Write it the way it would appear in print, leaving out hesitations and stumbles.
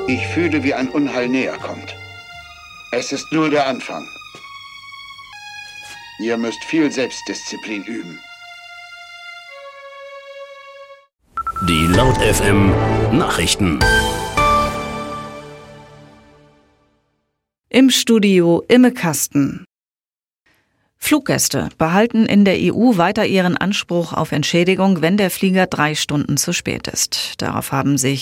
Ich fühle, wie ein Unheil näher kommt. Es ist nur der Anfang. Ihr müsst viel Selbstdisziplin üben. Die Laut FM Nachrichten. Im Studio Imme Kasten. Fluggäste behalten in der EU weiter ihren Anspruch auf Entschädigung, wenn der Flieger 3 Stunden zu spät ist. Darauf haben sich